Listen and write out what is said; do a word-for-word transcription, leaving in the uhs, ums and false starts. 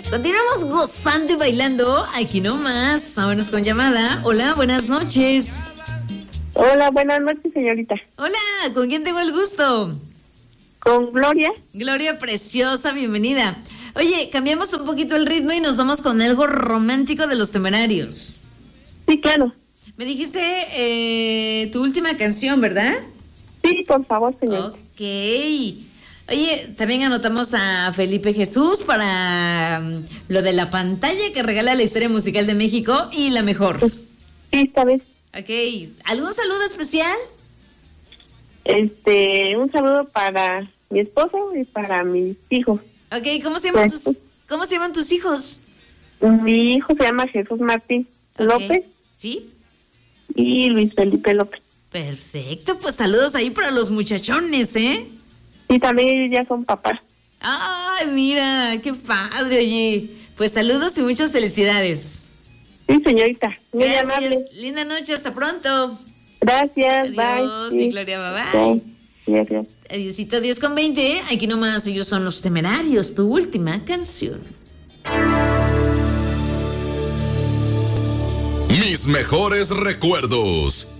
Continuamos gozando y bailando. Aquí nomás. Vámonos con llamada. Hola, buenas noches. Hola, buenas noches, señorita. Hola, ¿con quién tengo el gusto? Con Gloria. Gloria preciosa, bienvenida. Oye, cambiamos un poquito el ritmo y nos vamos con algo romántico de Los Temerarios. Sí, claro. Me dijiste eh, tu última canción, ¿verdad? Sí, por favor, señorita. Ok. Oye, también anotamos a Felipe Jesús para um, lo de la pantalla que regala la historia musical de México y la mejor. Sí, esta vez. Ok. ¿Algún saludo especial? Este, un saludo para mi esposo y para mis hijos. Ok, ¿cómo se llaman, Pues, tus, ¿cómo se llaman tus hijos? Mi hijo se llama Jesús Martín Ok. López ¿Sí? y Luis Felipe López. Perfecto, pues saludos ahí para los muchachones, ¿eh? Y también ellos ya son papás. Ay, mira, qué padre, oye. Pues saludos y muchas felicidades. Sí, señorita. Muy Gracias. amable. Linda noche, hasta pronto. Gracias. Adiós, Bye. mi Gloria, bye bye. Sí, gracias. Adiosito, diez con veinte. Aquí nomás ellos son Los Temerarios, tu última canción. Mis mejores recuerdos.